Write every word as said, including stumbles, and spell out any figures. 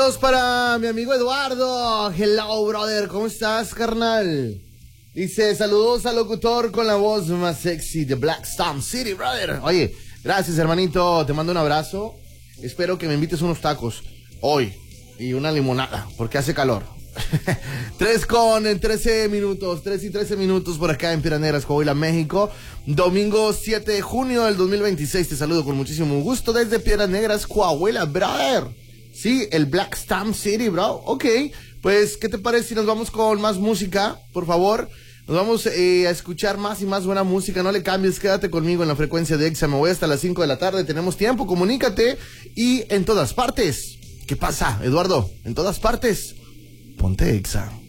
Saludos para mi amigo Eduardo. Hello, brother. ¿Cómo estás, carnal? Dice, saludos al locutor con la voz más sexy de Black Stamp City, brother. Oye, gracias, hermanito. Te mando un abrazo. Espero que me invites unos tacos hoy y una limonada, porque hace calor. tres con trece minutos, tres y trece minutos por acá en Piedras Negras, Coahuila, México. Domingo siete de junio del dos mil veintiséis. Te saludo con muchísimo gusto desde Piedras Negras, Coahuila, brother. Sí, el Black Stamp City, bro. Ok, pues, ¿qué te parece si nos vamos con más música? Por favor, nos vamos eh, a escuchar más y más buena música. No le cambies, quédate conmigo en la frecuencia de Exa. Me voy hasta las cinco de la tarde, tenemos tiempo, comunícate. Y en todas partes. ¿Qué pasa, Eduardo? En todas partes. Ponte Exa.